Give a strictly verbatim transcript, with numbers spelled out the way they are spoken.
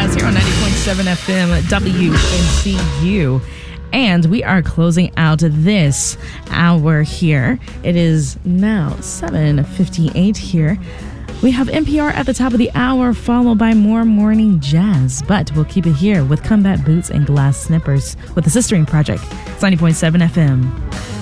Jazz here on ninety point seven F M W N C U. And we are closing out this hour here. It is now seven fifty-eight here. We have N P R at the top of the hour, followed by more morning jazz. But we'll keep it here with Combat Boots and Glass Snippers with the Sistering Project. It's ninety point seven F M.